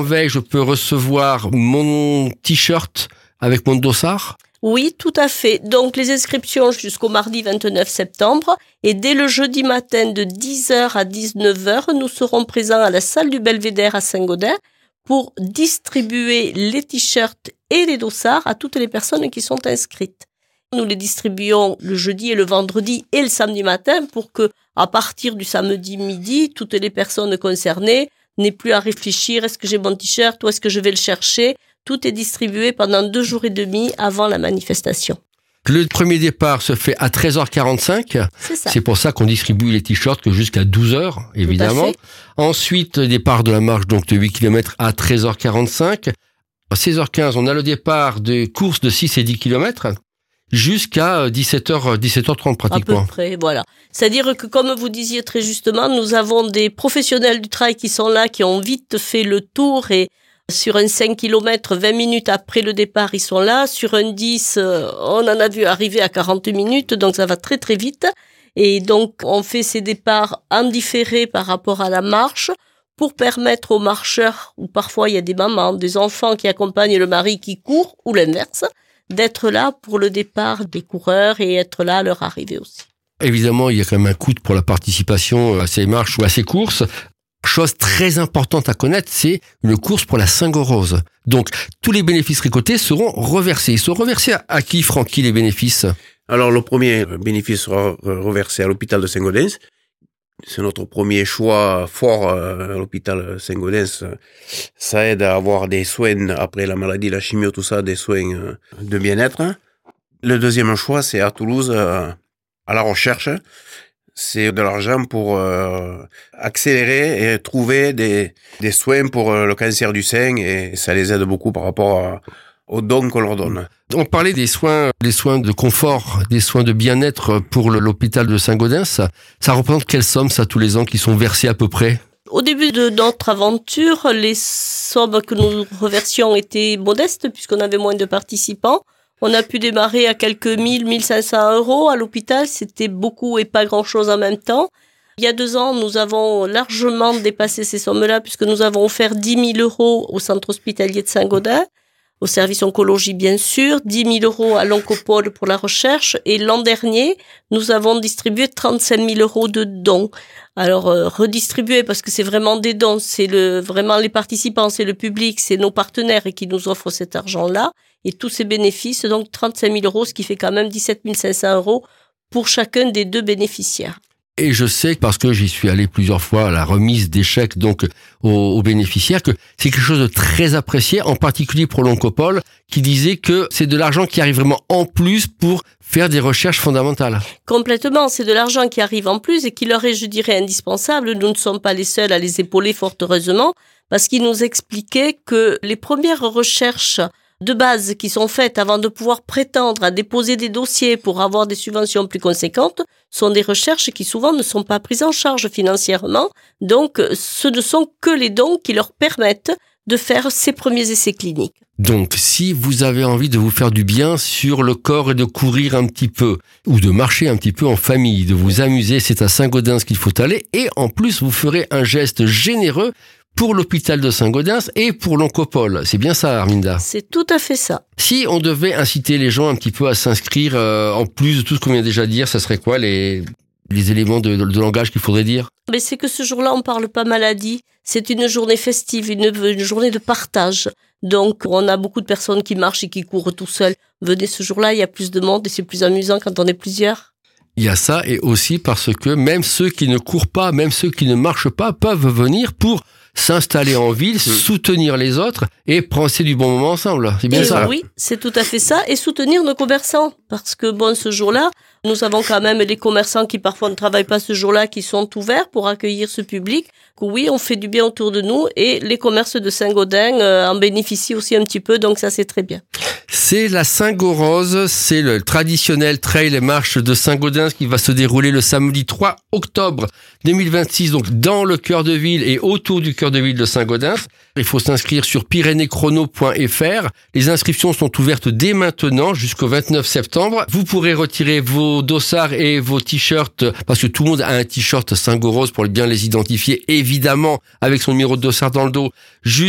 veille, je peux recevoir mon t-shirt avec mon dossard? Oui, tout à fait. Donc, les inscriptions jusqu'au mardi 29 septembre. Et dès le jeudi matin de 10h à 19h, nous serons présents à la salle du Belvédère à Saint-Gaudens pour distribuer les t-shirts et les dossards à toutes les personnes qui sont inscrites. Nous les distribuons le jeudi et le vendredi et le samedi matin pour que, à partir du samedi midi, toutes les personnes concernées n'aient plus à réfléchir, est-ce que j'ai mon t-shirt ou est-ce que je vais le chercher? Tout est distribué pendant 2 jours et demi avant la manifestation. Le premier départ se fait à 13h45. C'est ça. C'est pour ça qu'on distribue les t-shirts que jusqu'à 12h, évidemment. Tout à fait. Ensuite, départ de la marche donc de 8 km à 13h45. À 16h15, on a le départ de courses de 6 et 10 km jusqu'à 17h30 pratiquement. À peu près, voilà. C'est-à-dire que, comme vous disiez très justement, nous avons des professionnels du trail qui sont là, qui ont vite fait le tour et sur un 5 km, 20 minutes après le départ, ils sont là. Sur un 10, on en a vu arriver à 40 minutes, donc ça va très très vite. Et donc, on fait ces départs en différé par rapport à la marche pour permettre aux marcheurs, ou parfois il y a des mamans, des enfants qui accompagnent le mari qui court, ou l'inverse, d'être là pour le départ des coureurs et être là à leur arrivée aussi. Évidemment, il y a quand même un coût pour la participation à ces marches ou à ces courses. Chose très importante à connaître, c'est une course pour la Saint-Gorose. Donc, tous les bénéfices récoltés seront reversés. Ils sont reversés à qui, Francky, les bénéfices? Alors, le premier bénéfice sera reversé à l'hôpital de Saint-Gaudens. C'est notre premier choix fort à l'hôpital Saint-Gaudens. Ça aide à avoir des soins après la maladie, la chimio, tout ça, des soins de bien-être. Le deuxième choix, c'est à Toulouse, à la recherche. C'est de l'argent pour accélérer et trouver des soins pour le cancer du sein et ça les aide beaucoup par rapport aux dons qu'on leur donne. On parlait des soins de confort, des soins de bien-être pour l'hôpital de Saint-Gaudens. Ça représente quelle somme, ça, tous les ans, qui sont versés à peu près? Au début de notre aventure, les sommes que nous reversions étaient modestes puisqu'on avait moins de participants. On a pu démarrer à quelques 1 500 € à l'hôpital. C'était beaucoup et pas grand-chose en même temps. Il y a 2 ans, nous avons largement dépassé ces sommes-là puisque nous avons offert 10 000 € au centre hospitalier de Saint-Gaudens, au service oncologie bien sûr, 10 000 € à l'Oncopole pour la recherche. Et l'an dernier, nous avons distribué 35 000 € de dons. Alors, redistribuer parce que c'est vraiment des dons, c'est vraiment les participants, c'est le public, c'est nos partenaires qui nous offrent cet argent-là. Et tous ces bénéfices, donc 35 000 €, ce qui fait quand même 17 500 € pour chacun des 2 bénéficiaires. Et je sais, parce que j'y suis allé plusieurs fois à la remise des chèques donc aux bénéficiaires, que c'est quelque chose de très apprécié, en particulier pour l'Oncopole, qui disait que c'est de l'argent qui arrive vraiment en plus pour faire des recherches fondamentales. Complètement, c'est de l'argent qui arrive en plus et qui leur est, je dirais, indispensable. Nous ne sommes pas les seuls à les épauler, fort heureusement, parce qu'ils nous expliquaient que les premières recherches de base qui sont faites avant de pouvoir prétendre à déposer des dossiers pour avoir des subventions plus conséquentes sont des recherches qui souvent ne sont pas prises en charge financièrement. Donc, ce ne sont que les dons qui leur permettent de faire ces premiers essais cliniques. Donc, si vous avez envie de vous faire du bien sur le corps et de courir un petit peu, ou de marcher un petit peu en famille, de vous amuser, c'est à Saint-Gaudens qu'il faut aller. Et en plus, vous ferez un geste généreux pour l'hôpital de Saint-Gaudens et pour l'Oncopole. C'est bien ça, Arminda? C'est tout à fait ça. Si on devait inciter les gens un petit peu à s'inscrire, en plus de tout ce qu'on vient déjà de dire, ça serait quoi les éléments de langage qu'il faudrait dire? Mais c'est que ce jour-là, on parle pas maladie. C'est une journée festive, une journée de partage. Donc, on a beaucoup de personnes qui marchent et qui courent tout seuls. Venez ce jour-là, il y a plus de monde et c'est plus amusant quand on est plusieurs. Il y a ça, et aussi parce que même ceux qui ne courent pas, même ceux qui ne marchent pas, peuvent venir pour s'installer en ville, soutenir les autres et passer du bon moment ensemble. C'est bien ça. Oui, c'est tout à fait ça. Et soutenir nos commerçants. Parce que bon, ce jour-là, nous avons quand même des commerçants qui parfois ne travaillent pas ce jour-là, qui sont ouverts pour accueillir ce public. Oui, on fait du bien autour de nous et les commerces de Saint-Gaudens en bénéficient aussi un petit peu. Donc ça, c'est très bien. C'est la Saint-Gorose, c'est le traditionnel trail et marche de Saint-Gaudens qui va se dérouler le samedi 3 octobre 2026, donc dans le cœur de ville et autour du cœur de ville de Saint-Gaudens. Il faut s'inscrire sur pyrénéechrono.fr. Les inscriptions sont ouvertes dès maintenant jusqu'au 29 septembre. Vous pourrez retirer vos dossards et vos t-shirts, parce que tout le monde a un t-shirt Saint-Gorose pour bien les identifier, évidemment, avec son numéro de dossard dans le dos,